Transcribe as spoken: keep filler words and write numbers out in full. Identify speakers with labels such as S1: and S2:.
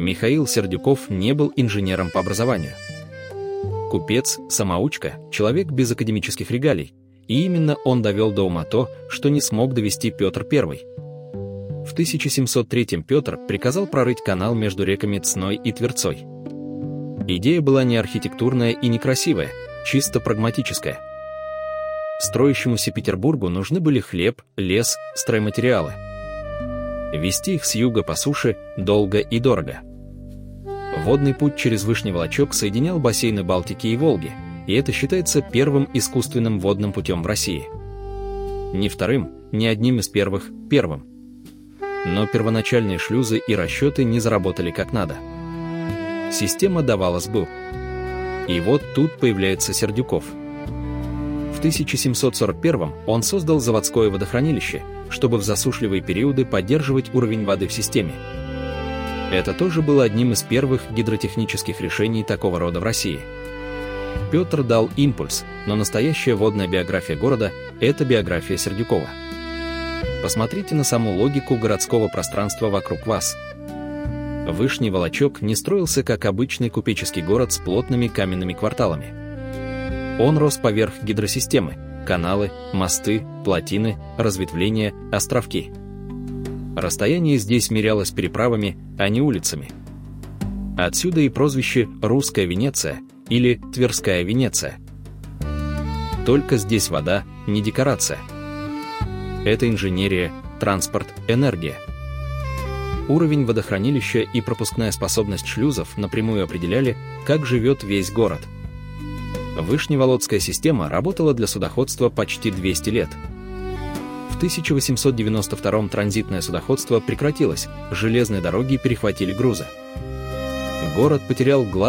S1: Михаил Сердюков не был инженером по образованию. Купец-самоучка, человек без академических регалий, и именно он довел до ума то, что не смог довести Петр Первый. В тысяча семьсот третьем Петр приказал прорыть канал между реками Цной и Тверцой. Идея была не архитектурная и не красивая, чисто прагматическая. Строящемуся Петербургу нужны были хлеб, лес, стройматериалы. Везти их с юга по суше долго и дорого. Водный путь через Вышний Волочек соединял бассейны Балтики и Волги, и это считается первым искусственным водным путем в России. Не вторым, не одним из первых, первым. Но первоначальные шлюзы и расчеты не заработали как надо. Система давала сбыл. И вот тут появляется Сердюков. В тысяча семьсот сорок первом он создал заводское водохранилище, чтобы в засушливые периоды поддерживать уровень воды в системе. Это тоже было одним из первых гидротехнических решений такого рода в России. Петр дал импульс, но настоящая водная биография города – это биография Сердюкова. Посмотрите на саму логику городского пространства вокруг вас. Вышний Волочек не строился как обычный купеческий город с плотными каменными кварталами. Он рос поверх гидросистемы – каналы, мосты, плотины, разветвления, островки. Расстояние здесь мерялось переправами, а не улицами. Отсюда и прозвище «Русская Венеция» или «Тверская Венеция». Только здесь вода, не декорация. Это инженерия, транспорт, энергия. Уровень водохранилища и пропускная способность шлюзов напрямую определяли, как живет весь город. Вышневолодская система работала для судоходства почти двести лет. В тысяча восемьсот девяносто втором транзитное судоходство прекратилось, железные дороги перехватили грузы. Город потерял главный